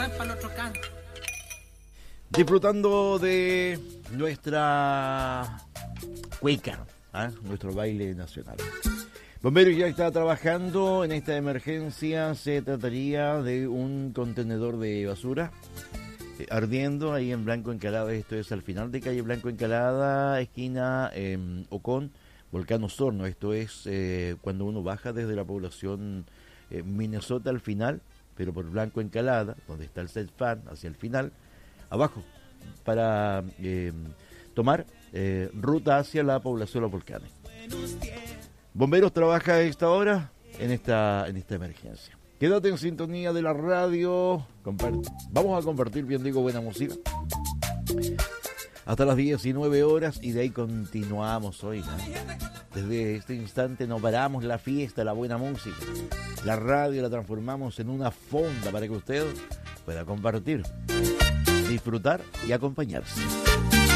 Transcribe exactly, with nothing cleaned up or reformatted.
pasar para el otro canto. Disfrutando de nuestra cueca, ¿eh? Nuestro baile nacional. Bomberos ya está trabajando en esta emergencia. Se trataría de un contenedor de basura eh, ardiendo ahí en Blanco Encalada. Esto es al final de calle Blanco Encalada, esquina eh, Ocón, Volcán Osorno. Esto es eh, cuando uno baja desde la población eh, Minnesota al final, pero por Blanco Encalada, donde está el Cefam, hacia el final, abajo, para eh, tomar eh, ruta hacia la población Los Volcanes. Bomberos trabaja a esta hora en esta, en esta emergencia. Quédate en sintonía de la radio. Comparte. Vamos a compartir, bien digo, buena música hasta las diecinueve horas y de ahí continuamos hoy, ¿no? Desde este instante no paramos la fiesta, la buena música. La radio la transformamos en una fonda para que usted pueda compartir, disfrutar y acompañarse.